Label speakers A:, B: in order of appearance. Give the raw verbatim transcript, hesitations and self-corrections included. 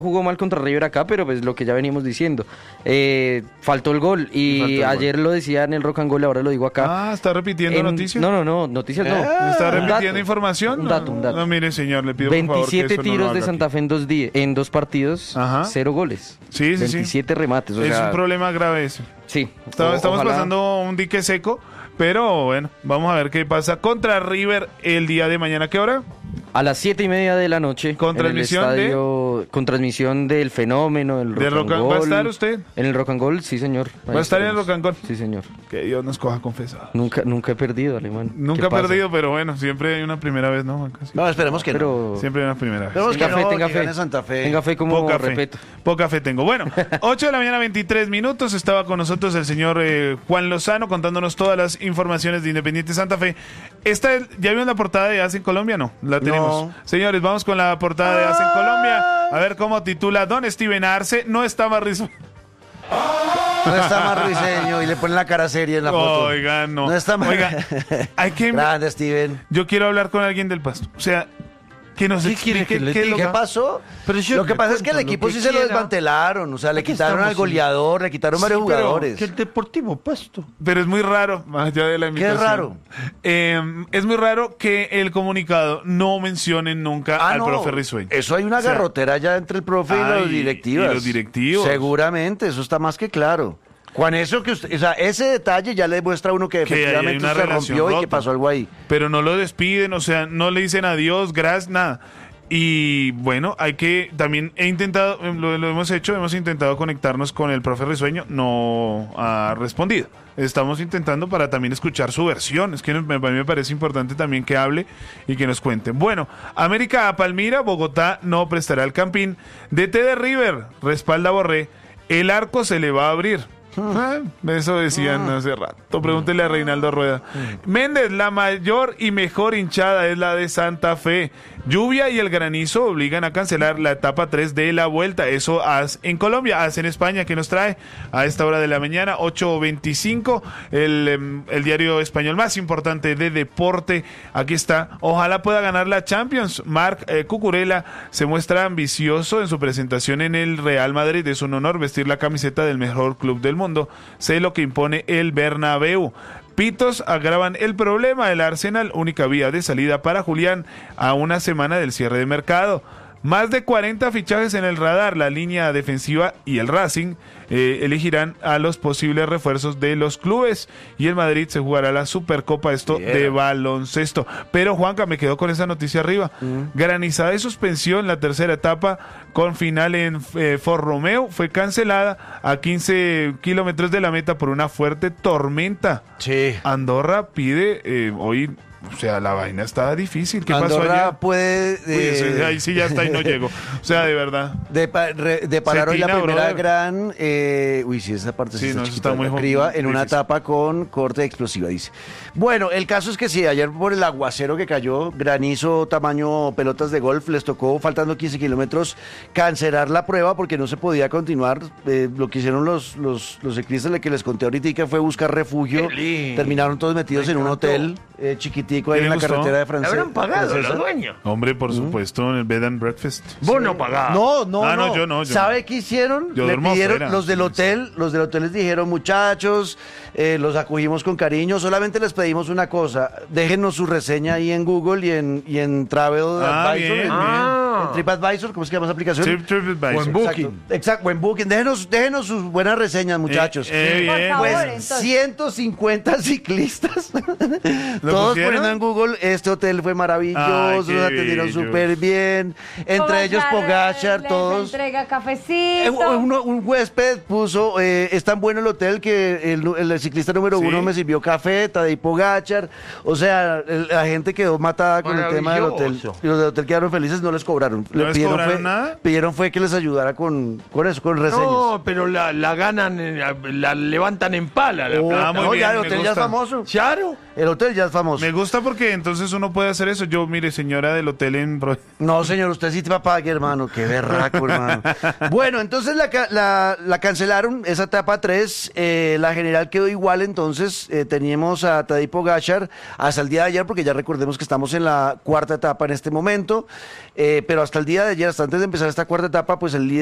A: jugó mal contra River acá, pero pues lo que ya veníamos diciendo, eh, faltó el gol y
B: faltó el
A: ayer
B: gol.
A: lo decía en el Rock and Gold, ahora lo digo acá.
B: Ah, ¿está repitiendo
A: En-
B: noticias?
A: No, no, no, noticias no.
B: ¿Me está
A: Un
B: repitiendo
A: dato,
B: información?
A: Un
B: No,
A: dato, un dato.
B: No, mire, señor, le pido por favor que
A: veintisiete
B: eso no lo
A: tiros
B: haga
A: de
B: aquí.
A: Santa Fe en dos, días, en dos partidos,
B: Ajá.
A: cero goles.
B: Sí, sí, sí.
A: veintisiete remates, o
B: Es
A: sea,
B: un problema grave ese.
A: sí.
B: Está-
A: o-
B: Estamos
A: ojalá-
B: pasando un dique seco, pero bueno, vamos a ver qué pasa contra River el día de mañana. ¿Qué hora?
A: A las siete y media de la noche.
B: ¿Con
A: en
B: transmisión
A: el
B: de?
A: estadio, Con transmisión del Fenómeno, el
B: ¿De
A: Rock and
B: Rock and- ¿Va a
A: Gold.
B: estar usted?
A: En el Rock and Gold, sí, señor. Ahí
B: ¿Va a estar en el
A: estaremos.
B: Rock and Gold?
A: Sí, señor.
B: Que Dios nos coja confesado.
A: Nunca, nunca he perdido, Alemán.
B: Nunca
A: ¿Qué
B: he
A: pasa?
B: perdido, pero bueno, siempre hay una primera vez, ¿no? Juanca? Sí.
C: No, esperemos que no.
A: Pero
B: Siempre hay una primera vez.
C: Esperemos
A: tenga
C: que
A: fe,
C: no,
A: tenga
C: que
A: fe.
C: gane Santa Fe.
A: Tenga fe como
B: Poca fe.
A: respeto.
B: Poca fe tengo. Bueno, ocho de la mañana, veintitrés minutos. Estaba con nosotros el señor eh, Juan Lozano contándonos todas las informaciones de Independiente Santa Fe. Esta, ¿ya vieron la portada de As en Colombia? No, la tenemos.
C: No.
B: Señores, vamos con la portada de As en Colombia. A ver cómo titula Don Steven Arce. No está más risueño.
C: No está más risueño y le ponen la cara seria en la foto.
B: Oiga, no.
C: No está más.
B: Oiga, hay que...
C: Grande, Steven.
B: Yo quiero hablar con alguien del Pasto. O sea, que nos
D: ¿Qué quiere
B: explique
D: que le
B: qué es lo
C: ¿Qué
B: que-
C: pasó?
D: Pero yo
C: lo que
D: le
C: pasa es que el
D: cuento lo
C: equipo
D: que
C: sí se lo
D: quiera.
C: desmantelaron. O sea, le
D: Aquí
C: quitaron al
D: estamos en-
C: goleador, le quitaron
B: Sí,
C: varios
B: pero
C: jugadores.
D: Que el Deportivo Pasto.
B: Pero es muy raro, más allá de la
C: ¿Qué
B: invitación.
C: es raro?
B: Eh, es muy raro que el comunicado no mencione nunca
C: Ah,
B: al
C: no.
B: profe Risueño.
C: Eso hay una
B: O sea,
C: garrotera ya entre el profe y
B: Ay,
C: los directivos.
B: y los directivos.
C: Seguramente, eso está más que claro. Juan, eso que usted, o sea, ese detalle ya le demuestra a uno que,
B: Que hay
C: efectivamente
B: una
C: se
B: relación
C: rompió y que
B: rota.
C: pasó algo ahí.
B: Pero no lo despiden, o sea, no le dicen adiós, gracias, nada. Y bueno, hay que también he intentado, lo, lo hemos hecho, hemos intentado conectarnos con el profe Risueño, no ha respondido. Estamos intentando para también escuchar su versión. Es que me, a mí me parece importante también que hable y que nos cuente. Bueno, América a Palmira, Bogotá no prestará el Campín. D T de River, respalda a Borré. El arco se le va a abrir. Ah, eso decían hace rato. Pregúntele a Reinaldo Rueda. Méndez, la mayor y mejor hinchada es la de Santa Fe. Lluvia y el granizo obligan a cancelar la etapa tres de la vuelta. Eso haz en Colombia, haz en España, que nos trae a esta hora de la mañana, ocho veinticinco, el, em, el diario español más importante de deporte. Aquí está. Ojalá pueda ganar la Champions. Marc eh, Cucurella se muestra ambicioso en su presentación en el Real Madrid. Es un honor vestir la camiseta del mejor club del mundo. Sé lo que impone el Bernabéu. Pitos agravan el problema del Arsenal, única vía de salida para Julián a una semana del cierre de mercado. Más de cuarenta fichajes en el radar, la línea defensiva y el Racing eh, elegirán a los posibles refuerzos de los clubes y el Madrid se jugará la Supercopa esto
C: Bien.
B: de baloncesto. Pero Juanca, me quedo con esa noticia arriba. Granizada de suspensión, la tercera etapa con final en eh, Fort Romeo fue cancelada a quince kilómetros de la meta por una fuerte tormenta.
C: Sí.
B: Andorra pide eh, hoy, o sea, la vaina está difícil. ¿Qué pasó
C: Andorra
B: allá?
C: puede
B: Uy,
C: eh,
B: eso- ahí sí ya está y no llego. O sea, de verdad.
C: de, pa- re- de parar hoy la
B: Cetina,
C: primera
B: brother.
C: gran eh, uy sí, esa parte sí,
B: Sí,
C: está
B: no, eso
C: chiquita,
B: está muy
C: la
B: jo-
C: criba, en una
B: difícil.
C: etapa con corte explosiva, dice. Bueno, el caso es que sí, ayer por el aguacero que cayó, granizo tamaño pelotas de golf, les tocó, faltando quince kilómetros, cancelar la prueba porque no se podía continuar. Eh, lo que hicieron los, los, los ciclistas, lo que les conté ahorita fue buscar refugio.
D: Qué lindo.
C: Terminaron todos metidos
D: Me
C: en un
D: encantó.
C: hotel eh, chiquitico ahí
B: ¿Qué
C: en
B: le
C: la
B: gustó?
C: carretera de
D: ¿Le
C: Francia.
D: habrán pagado
C: francesa.
D: los dueños?
B: Hombre, por supuesto, en el Bed and Breakfast.
D: Vos no pagás.
C: No, no,
B: Ah, no,
C: no.
B: yo no, yo
C: ¿Sabe
B: no.
C: qué hicieron?
B: Yo
C: Le
B: duermo
C: pidieron,
B: afuera,
C: los del
B: sí,
C: hotel, los del hotel les dijeron, muchachos, eh, los acogimos con cariño, solamente les pedimos una cosa, déjenos su reseña ahí en Google y en, y en Travel
B: Ah,
C: Advisor,
B: bien,
C: en,
D: bien.
C: en TripAdvisor, ¿cómo se llama esa aplicación?
B: Trip, TripAdvisor.
D: Buen Booking.
C: Exacto, exacto, buen Booking. Déjenos, déjenos sus buenas reseñas, muchachos.
B: Eh, eh,
E: Por
B: bien.
E: favor,
C: Pues
E: entonces.
C: ciento cincuenta ciclistas, todos
B: pusieron?
C: poniendo en Google, este hotel fue maravilloso,
B: Ay,
C: nos
B: qué
C: atendieron
B: bello.
C: súper bien, entre ellos Pogachar,
E: les
C: todos.
E: entrega
C: Eh,
E: cafecito.
C: uno- un huésped puso, eh, es tan bueno el hotel que el, el ciclista número
B: Sí.
C: uno me sirvió café, Tadej Pogachar, o sea, el- la gente quedó matada con el tema del hotel.
D: Maravilloso.
C: Y los del hotel quedaron felices, no les cobraron.
B: ¿No les
C: pidieron
B: cobraron
C: fue,
B: nada?
C: Pidieron fue que les ayudara con, con eso, con reseñas.
D: No, pero la, la ganan, en- la, la levantan en pala. La
C: Oh,
D: plata.
B: Ah, muy
C: no,
B: bien,
C: ya el
B: me
C: hotel ya es
B: gusta.
C: famoso.
D: Claro.
C: El hotel ya es famoso.
B: Me gusta porque entonces uno puede hacer eso. Yo, mire, señora del hotel en... Pro-
C: No, señor, usted sí te pague, hermano. Qué berraco, hermano. Bueno, entonces la, ca- la, la cancelaron, esa etapa tres. Eh, la general quedó igual, entonces eh, teníamos a Tadej Pogačar hasta el día de ayer, porque ya recordemos que estamos en la cuarta etapa en este momento. Eh, pero hasta el día de ayer, hasta antes de empezar esta cuarta etapa, pues el líder